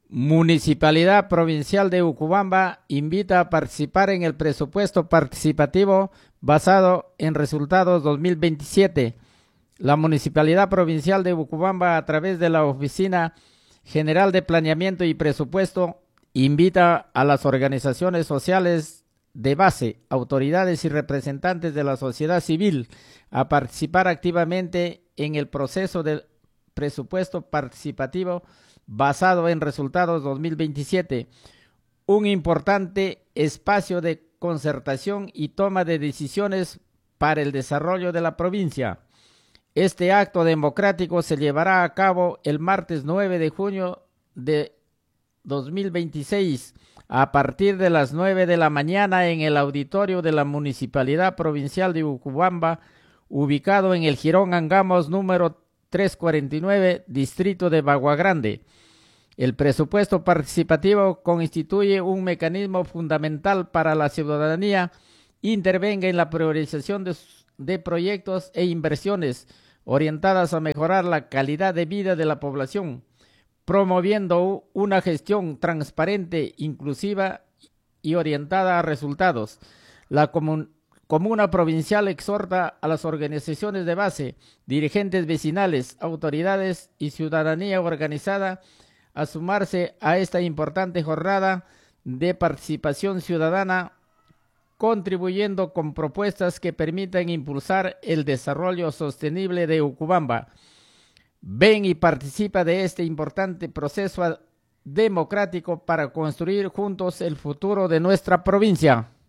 Municipalidad Provincial de Ucubamba invita a participar en el presupuesto participativo basado en resultados 2027. La Municipalidad Provincial de Ucubamba, a través de la Oficina General de Planeamiento y Presupuesto, invita a las organizaciones sociales de base, autoridades y representantes de la sociedad civil a participar activamente en el proceso del presupuesto participativo basado en resultados 2027, un importante espacio de concertación y toma de decisiones para el desarrollo de la provincia. Este acto democrático se llevará a cabo el martes 9 de junio de 2026 a partir de las 9 de la mañana en el auditorio de la Municipalidad Provincial de Ucubamba, ubicado en el Jirón Angamos número 349, distrito de Bagua Grande. El presupuesto participativo constituye un mecanismo fundamental para la ciudadanía intervenga en la priorización de proyectos e inversiones orientadas a mejorar la calidad de vida de la población, promoviendo una gestión transparente, inclusiva y orientada a resultados. La Comuna Provincial exhorta a las organizaciones de base, dirigentes vecinales, autoridades y ciudadanía organizada a sumarse a esta importante jornada de participación ciudadana, contribuyendo con propuestas que permitan impulsar el desarrollo sostenible de Ucubamba. Ven y participa de este importante proceso democrático para construir juntos el futuro de nuestra provincia.